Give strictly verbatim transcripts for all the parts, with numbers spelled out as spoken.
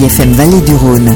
Chérie F M Vallée du Rhône.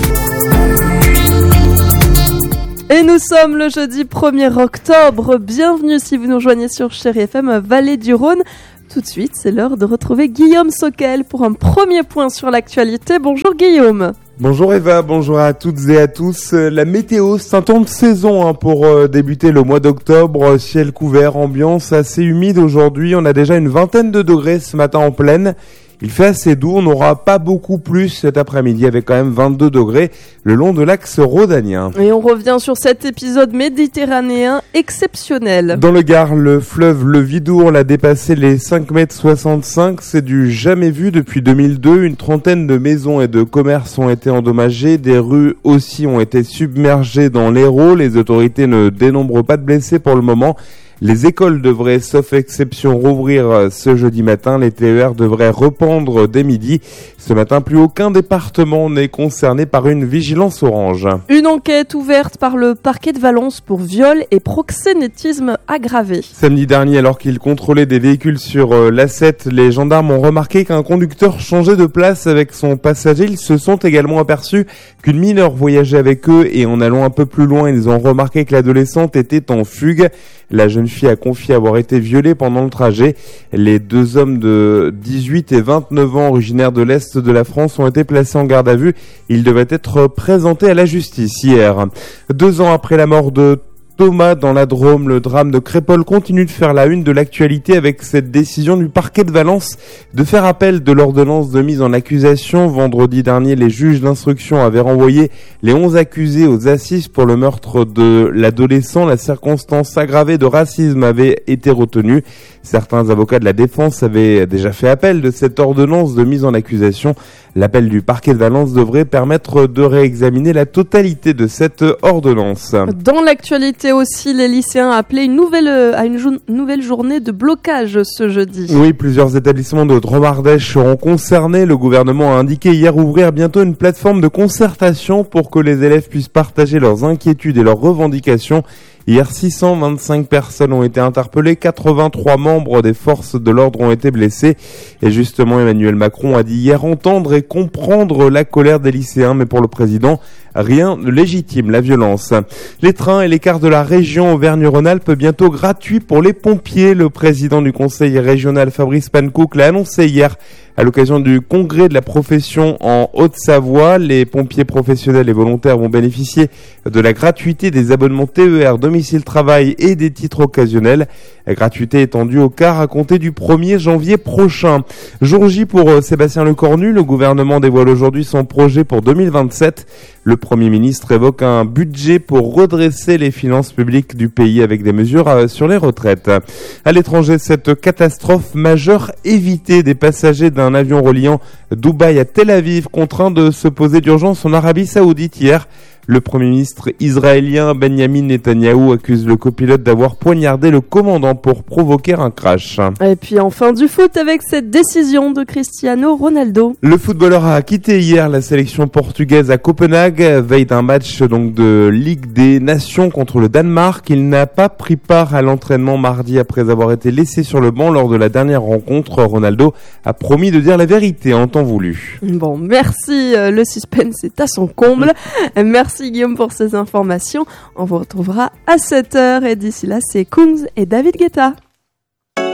Et nous sommes le jeudi premier octobre. Bienvenue si vous nous rejoignez sur Chérie F M Vallée du Rhône. Tout de suite, c'est l'heure de retrouver Guillaume Soquel pour un premier point sur l'actualité. Bonjour Guillaume. Bonjour Eva, bonjour à toutes et à tous. La météo, c'est un temps de saison hein, pour euh, débuter le mois d'octobre. Ciel couvert, ambiance assez humide aujourd'hui. On a déjà une vingtaine de degrés ce matin en pleine. Il fait assez doux, on n'aura pas beaucoup plus cet après-midi avec quand même vingt-deux degrés le long de l'axe rhodanien. Et on revient sur cet épisode méditerranéen exceptionnel. Dans le Gard, le fleuve le Vidourle a dépassé les cinq mètres soixante-cinq. C'est du jamais vu depuis deux mille deux. Une trentaine de maisons et de commerces ont été endommagées. Des rues aussi ont été submergées dans l'Hérault. Les autorités ne dénombrent pas de blessés pour le moment. Les écoles devraient, sauf exception, rouvrir ce jeudi matin. Les T E R devraient rependre dès midi. Ce matin, plus aucun département n'est concerné par une vigilance orange. Une enquête ouverte par le parquet de Valence pour viol et proxénétisme aggravé. Samedi dernier, alors qu'ils contrôlaient des véhicules sur l'A sept, les gendarmes ont remarqué qu'un conducteur changeait de place avec son passager. Ils se sont également aperçus qu'une mineure voyageait avec eux et en allant un peu plus loin, ils ont remarqué que l'adolescente était en fugue. La jeune fille a confié avoir été violée pendant le trajet. Les deux hommes de dix-huit et vingt-neuf ans originaires de l'Est de la France ont été placés en garde à vue. Ils devaient être présentés à la justice hier. Deux ans après la mort de Thomas dans la Drôme, le drame de Crépol continue de faire la une de l'actualité avec cette décision du parquet de Valence de faire appel de l'ordonnance de mise en accusation. Vendredi dernier, les juges d'instruction avaient renvoyé les onze accusés aux assises pour le meurtre de l'adolescent. La circonstance aggravée de racisme avait été retenue. Certains avocats de la défense avaient déjà fait appel de cette ordonnance de mise en accusation. L'appel du parquet de Valence devrait permettre de réexaminer la totalité de cette ordonnance. Dans l'actualité aussi, les lycéens appelaient une nouvelle, à une jo- nouvelle journée de blocage ce jeudi. Oui, plusieurs établissements de Dromardèche seront concernés. Le gouvernement a indiqué hier ouvrir bientôt une plateforme de concertation pour que les élèves puissent partager leurs inquiétudes et leurs revendications. Hier, six cent vingt-cinq personnes ont été interpellées, quatre-vingt-trois membres des forces de l'ordre ont été blessés. Et justement, Emmanuel Macron a dit hier entendre et comprendre la colère des lycéens, mais pour le président, rien ne légitime la violence. Les trains et les cars de la région Auvergne-Rhône-Alpes bientôt gratuits pour les pompiers. Le président du conseil régional, Fabrice Pankouk, l'a annoncé hier à l'occasion du congrès de la profession en Haute-Savoie. Les pompiers professionnels et volontaires vont bénéficier de la gratuité des abonnements T E R, domicile travail et des titres occasionnels. La gratuité étendue aux cars à compter du premier janvier prochain. Jour J pour Sébastien Lecornu, le gouvernement dévoile aujourd'hui son projet pour deux mille vingt-sept. Le Premier ministre évoque un budget pour redresser les finances publiques du pays avec des mesures sur les retraites. À l'étranger, cette catastrophe majeure évitée des passagers d'un avion reliant Dubaï à Tel Aviv contraint de se poser d'urgence en Arabie Saoudite hier. Le Premier ministre israélien Benjamin Netanyahou accuse le copilote d'avoir poignardé le commandant pour provoquer un crash. Et puis enfin du foot avec cette décision de Cristiano Ronaldo. Le footballeur a quitté hier la sélection portugaise à Copenhague, veille d'un match donc de Ligue des Nations contre le Danemark. Il n'a pas pris part à l'entraînement mardi après avoir été laissé sur le banc lors de la dernière rencontre. Ronaldo a promis de dire la vérité en temps voulu. Bon, merci, le suspense est à son comble. Merci Guillaume pour ces informations. On vous retrouvera à sept heures et d'ici là, c'est Kungs et David Guetta.